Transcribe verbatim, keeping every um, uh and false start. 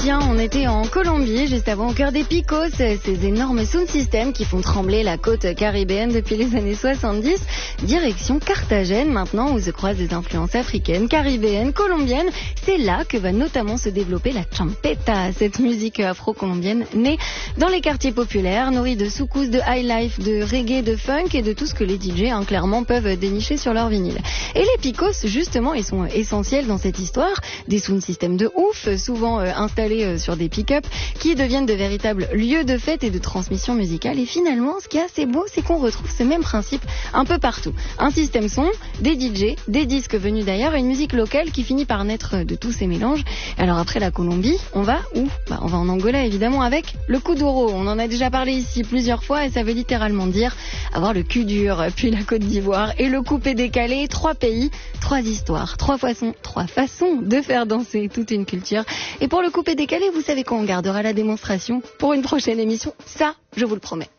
tiens, on était en Colombie, juste avant, au cœur des Picos, ces énormes sound systems qui font trembler la côte caribéenne depuis les années soixante-dix. Direction Carthagène maintenant, où se croisent des influences africaines, caribéennes, colombiennes. C'est là que va notamment se développer la champeta, cette musique afro-colombienne née dans les quartiers populaires, nourrie de soukous, de high life, de reggae, de funk et de tout ce que les D J, hein, clairement, peuvent dénicher sur leur vinyle. Et les Picos, justement, ils sont essentiels dans cette histoire. Des sound systems de ouf, souvent euh, installés euh, sur des pick-up, qui deviennent de véritables lieux de fête et de transmission musicale. Et finalement, ce qui est assez beau, c'est qu'on retrouve ce même principe un peu partout. Un système son, des D J, des disques venus d'ailleurs, et une musique locale qui finit par naître de tous ces mélanges. Alors après la Colombie, on va où ? Bah, on va en Angola évidemment avec le kuduro. On en a déjà parlé ici plusieurs fois et ça veut littéralement dire avoir le cul dur. Puis la Côte d'Ivoire et le coupé décalé, trois pays, trois histoires, trois façons, trois façons de faire danser toute une culture. Et pour le coupé décalé, vous savez qu'on gardera la démonstration pour une prochaine émission. Ça, je vous le promets.